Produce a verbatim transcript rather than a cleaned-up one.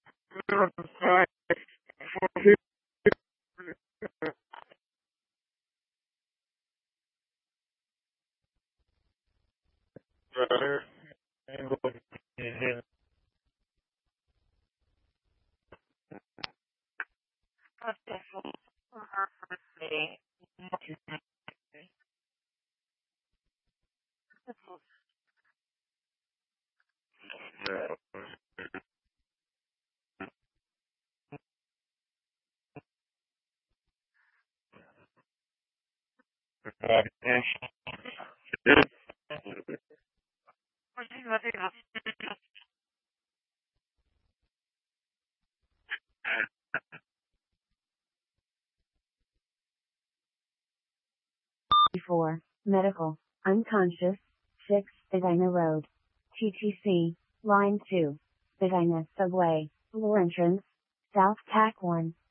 four. Medical. Unconscious. six. Edina Road. T T C. Line two. Edina Subway. Floor entrance. South Tack one.